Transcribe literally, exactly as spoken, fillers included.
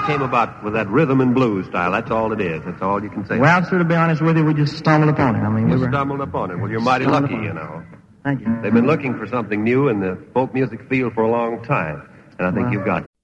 came about with that rhythm and blues style. That's all it is. That's all you can say. Well, sir, to be honest with you, we just stumbled upon it. I mean, you we were... stumbled upon it. Well, you're mighty lucky, you know. Thank you. They've been looking for something new in the folk music field for a long time, and I think well, you've got it.